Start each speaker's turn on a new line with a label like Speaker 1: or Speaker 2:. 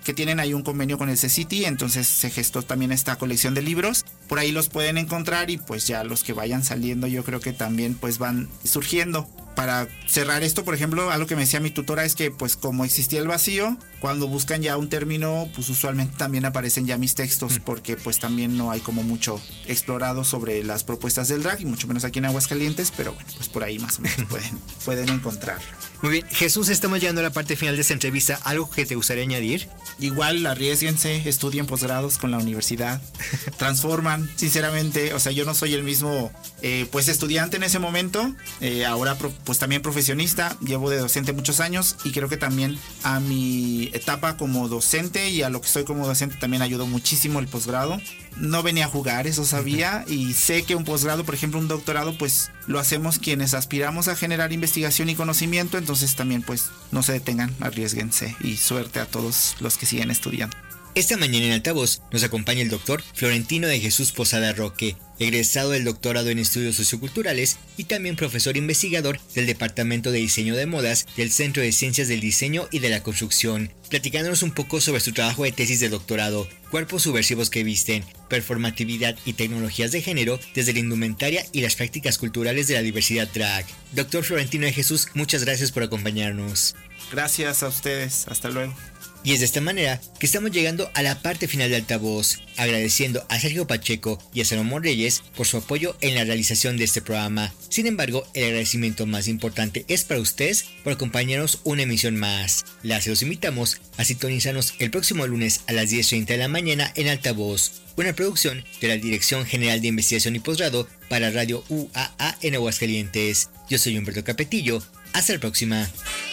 Speaker 1: que tienen ahí un convenio con el CECITI, entonces se gestó también esta colección de libros. Por ahí los pueden encontrar y pues ya los que vayan saliendo yo creo que también pues van surgiendo. Para cerrar esto, por ejemplo, algo que me decía mi tutora es que pues como existía el vacío, cuando buscan ya un término, pues usualmente también aparecen ya mis textos, porque pues también no hay como mucho explorado sobre las propuestas del drag, y mucho menos aquí en Aguascalientes, pero bueno, pues por ahí más o menos pueden encontrarlo.
Speaker 2: Muy bien, Jesús, estamos llegando a la parte final de esta entrevista. ¿Algo que te gustaría añadir?
Speaker 1: Igual, arriésguense, estudien posgrados con la universidad, transforman, sinceramente, o sea, yo no soy el mismo pues estudiante en ese momento, ahora pues también profesionista, llevo de docente muchos años y creo que también a mi etapa como docente y a lo que soy como docente también ayudó muchísimo el posgrado. No venía a jugar, eso sabía, y sé que un posgrado, por ejemplo un doctorado, pues lo hacemos quienes aspiramos a generar investigación y conocimiento, entonces también pues no se detengan, arriésguense y suerte a todos los que siguen estudiando.
Speaker 2: Esta mañana en Altavoz nos acompaña el doctor Florentino de Jesús Posada Roque, egresado del doctorado en estudios socioculturales y también profesor investigador del Departamento de Diseño de Modas del Centro de Ciencias del Diseño y de la Construcción, platicándonos un poco sobre su trabajo de tesis de doctorado, cuerpos subversivos que visten, performatividad y tecnologías de género desde la indumentaria y las prácticas culturales de la diversidad drag. Doctor Florentino de Jesús, muchas gracias por acompañarnos.
Speaker 1: Gracias a ustedes, hasta luego.
Speaker 2: Y es de esta manera que estamos llegando a la parte final de Altavoz, agradeciendo a Sergio Pacheco y a Salomón Reyes por su apoyo en la realización de este programa. Sin embargo, el agradecimiento más importante es para ustedes por acompañarnos una emisión más. Los invitamos a sintonizarnos el próximo lunes a las 10:30 de la mañana en Altavoz, una producción de la Dirección General de Investigación y Posgrado para Radio UAA en Aguascalientes. Yo soy Humberto Capetillo. Hasta la próxima.